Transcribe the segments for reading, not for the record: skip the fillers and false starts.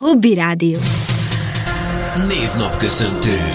Hobby Rádió. Névnapköszöntő.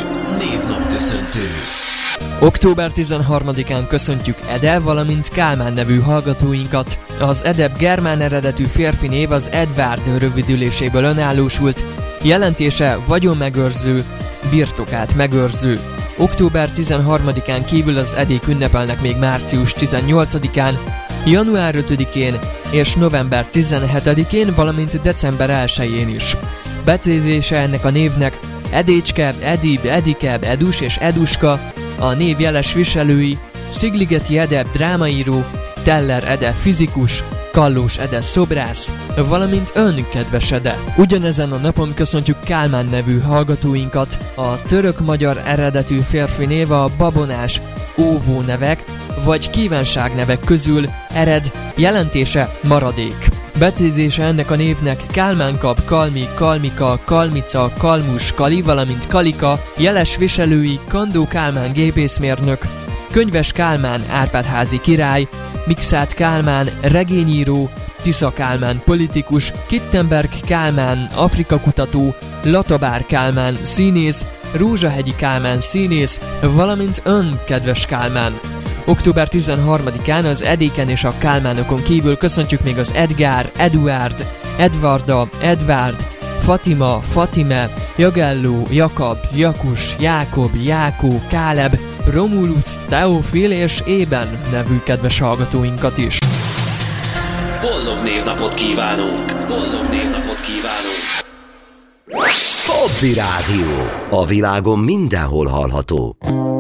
Október 13-án köszöntjük Ede, valamint Kálmán nevű hallgatóinkat. Az Edeb germán eredetű férfi név az Edvard rövidüléséből önállósult, jelentése vagyonmegőrző, birtokát megőrző. Október 13-án kívül az Edék ünnepelnek még március 18-án, január 5-én és november 17-én, valamint december 1-én is. Becézése ennek a névnek Edécske, Edib, Edike, Edus és Eduska, a név jeles viselői Szigligeti Ede drámaíró, Teller Ede fizikus, Kallós Ede szobrász, valamint ön, kedves Ede. Ugyanezen a napon köszöntjük Kálmán nevű hallgatóinkat. A török-magyar eredetű férfi név a babonás óvó nevek vagy kívánságnevek közül ered, jelentése maradék. Becézése ennek a névnek Kálmánkap, Kalmi, Kalmika, Kalmica, Kalmus, Kali, valamint Kalika, jeles viselői Kandó Kálmán gépészmérnök, Könyves Kálmán Árpádházi király, Mikszát Kálmán regényíró, Tisza Kálmán politikus, Kittenberg Kálmán Afrikakutató, Latabár Kálmán színész, Rózsahegyi Kálmán színész, valamint ön, kedves Kálmán. Október 13-án az Edéken és a Kálmánokon kívül köszöntjük még az Edgár, Eduárd, Edvarda, Edvárd, Fatima, Fatime, Jagelló, Jakab, Jakus, Jákob, Jákó, Káleb, Romulus, Teofil és Ében nevű kedves hallgatóinkat is. Boldog névnapot kívánunk! Hobby Rádió. A világon mindenhol hallható.